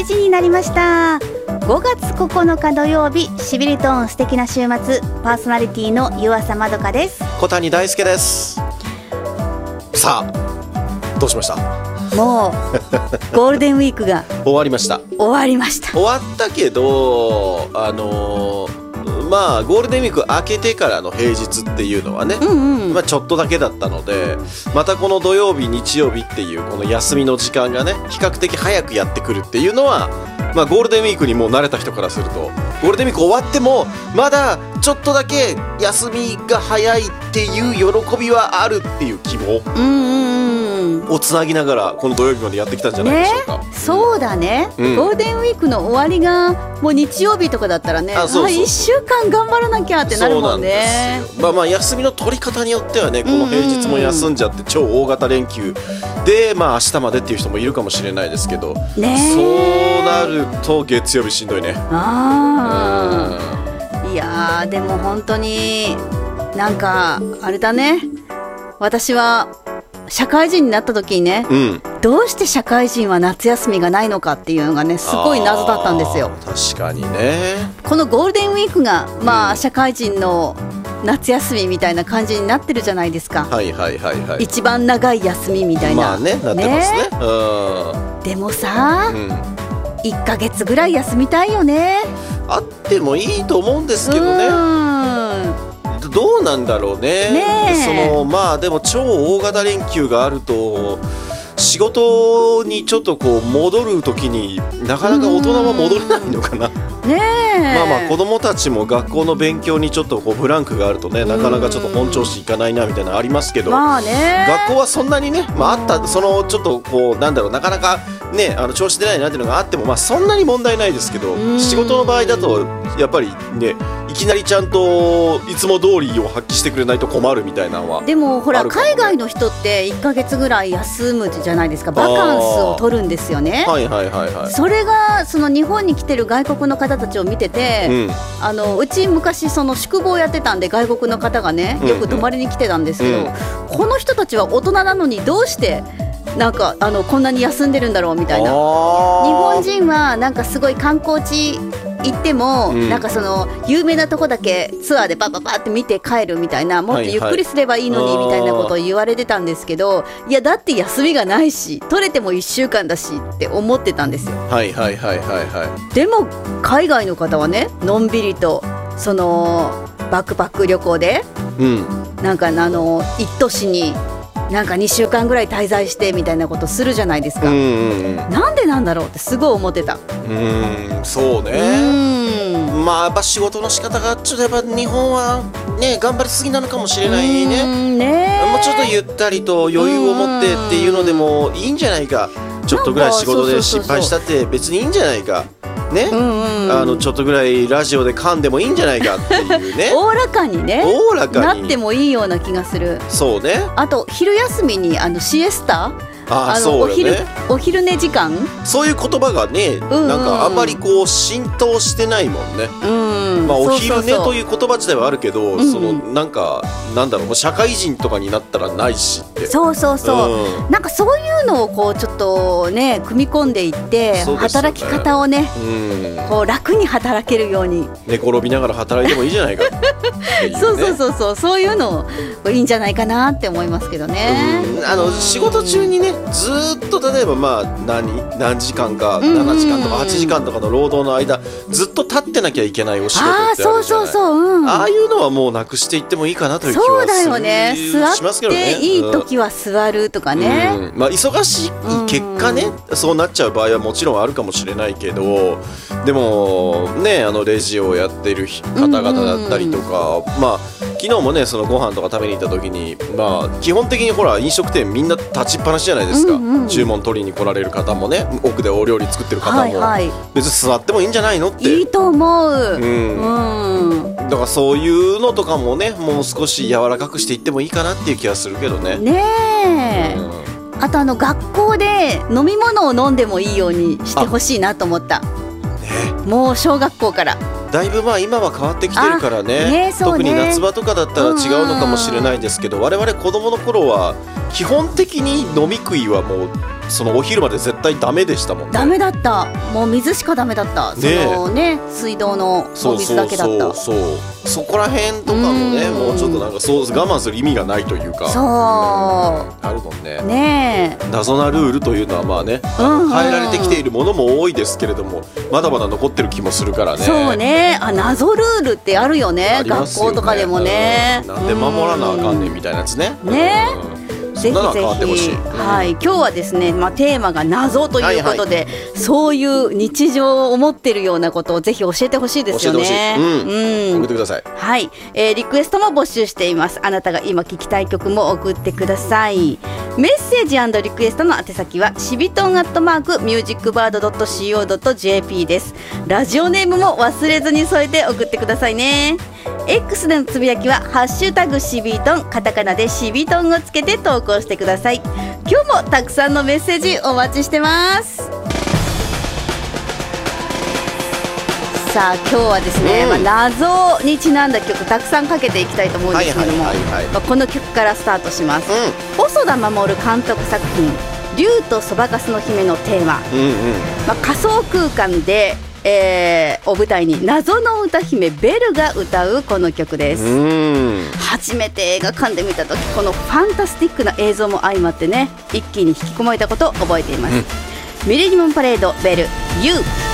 7時になりました。5月9日土曜日、しびりとん素敵な週末、パーソナリティの湯浅まどかです。 小谷大輔です。さあどうしました？ もうゴールデンウィークが終わりました。 終わったけどまあゴールデンウィーク明けてからの平日っていうのはね、まあ、ちょっとだけだったので、またこの土曜日日曜日っていうこの休みの時間がね比較的早くやってくるっていうのは、まあ、ゴールデンウィークにもう慣れた人からすると、ゴールデンウィーク終わってもまだちょっとだけ休みが早いっていう喜びはあるっていう希望をつなぎながらこの土曜日までやってきたんじゃないでしょうか、ね、 そうだね、ゴールデンウィークの終わりがもう日曜日とかだったらね、1週間頑張らなきゃってなるもんね。 そうなんですよ。まあ休みの取り方によってはね、この平日も休んじゃって超大型連休で、まあ明日までっていう人もいるかもしれないですけど、そうなると月曜日しんどいね。 いやーでも本当になんかあれだね、私は社会人になった時にね、どうして社会人は夏休みがないのかっていうのがねすごい謎だったんですよ。 確かにね。このゴールデンウィークがまあ社会人の夏休みみたいな感じになってるじゃないですか。一番長い休みみたいな。 まあね、なってますね。 でもさ、1ヶ月ぐらい休みたいよね。 あってもいいと思うんですけどね。どうなんだろうね。まあでも超大型連休があると仕事にちょっとこう戻るときになかなか大人は戻れないのかな。まあ子供たちも学校の勉強にちょっとこうブランクがあるとね、なかなかちょっと本調子いかないなみたいなのありますけど、学校はそんなにね、あったそのちょっとこうなんだろう、なかなかね調子出ないなっていうのがあっても、まあそんなに問題ないですけど、仕事の場合だとやっぱりね、いきなりちゃんといつも通りを発揮してくれないと困るみたいなのは。 でもほら海外の人って1ヶ月ぐらい休むじゃないですか。バカンスを取るんですよね。それがその日本に来てる外国の方たちを見てて、うち昔その宿坊やってたんで、外国の方がねよく泊まりに来てたんですけど、この人たちは大人なのにどうしてなんかこんなに休んでるんだろうみたいな。日本人はなんかすごい観光地行っても、なんかその有名なとこだけツアーでパッパッパって見て帰るみたいな、もっとゆっくりすればいいのにみたいなことを言われてたんですけど、いやだって休みがないし取れても1週間だしって思ってたんですよ。でも海外の方はね、のんびりとそのバックパック旅行で、なんか一都市になんか2週間ぐらい滞在してみたいなことするじゃないですか。なんでなんだろうってすごい思ってた。 そうね。まあやっぱ仕事の仕方がちょっとやっぱ日本はね頑張りすぎなのかもしれないね。もうちょっとゆったりと余裕を持ってっていうのでもいいんじゃないか。ちょっとぐらい仕事で失敗したって別にいいんじゃないかね。ちょっとぐらいラジオで噛んでもいいんじゃないかっていうね。 おおらかにね、なってもいいような気がする。 そうね。 あと昼休みにシエスタ、お昼寝時間、 そういう言葉がね、なんかあんまりこう浸透してないもんね。まあお昼寝という言葉自体はあるけど、そのなんかなんだろう、社会人とかになったらないしって。なんかそういうのをこうちょっとね組み込んでいって、働き方をね、こう楽に働けるように、 寝転びながら働いてもいいじゃないかっていうね。 そういうのいいんじゃないかなって思いますけどね。 仕事中にねずっと例えばまあ何時間か7時間とか8時間とかの労働の間ずっと立ってなきゃいけないお仕事ってあるじゃない。ああいうのはもうなくしていってもいいかなという気はしますけどね。 座っていい時は座るとかね。 まあ忙しい結果ね、そうなっちゃう場合はもちろんあるかもしれないけど、でもねレジをやってる方々だったりとか、まあ昨日もねそのご飯とか食べに行った時に、まあ基本的にほら飲食店みんな立ちっぱなしじゃないですか。注文取りに来られる方もね、奥でお料理作ってる方も、別に座ってもいいんじゃないのって。 いいと思う。 だからそういうのとかもね、もう少し柔らかくしていってもいいかなっていう気がするけどね。あと学校で飲み物を飲んでもいいようにしてほしいなと思った。もう小学校からだいぶまあ今は変わってきてるからね。特に夏場とかだったら違うのかもしれないですけど、我々子供の頃は基本的に飲み食いはもうそのお昼まで絶対ダメでしたもんね。 ダメだった。もう水しかダメだった。そのね、水道のお水だけだった。 そこら辺とかもね、もうちょっとなんかそう我慢する意味がないというか、あるもんね。 ねえ、 謎なルールというのはまあね、変えられてきているものも多いですけれども、まだまだ残ってる気もするからね。 そうね、謎ルールってあるよね、学校とかでもね。 なんで守らなあかんねんみたいなやつね。 ね、ぜひぜひ、はい、今日はですね、テーマが謎ということで、そういう日常を思ってるようなことをぜひ教えてほしいですよね。 送ってください。 はい、リクエストも募集しています。あなたが今聴きたい曲も送ってください。メッセージ&リクエストの宛先はしびとん@musicbird.co.jp です。ラジオネームも忘れずに添えて送ってくださいね。X でのつぶやきはハッシュタグしびとん、カタカナでしびとんをつけて投稿してください。今日もたくさんのメッセージお待ちしてます。さあ今日はですね、謎にちなんだ曲たくさんかけていきたいと思うんですけども、この曲からスタートします。細田守監督作品竜とそばかすの姫のテーマ、仮想空間でを舞台に謎の歌姫ベルが歌うこの曲です。初めて映画館で見た時、このファンタスティックな映像も相まってね、一気に引き込まれたことを覚えています。ミレニアムパレードベル You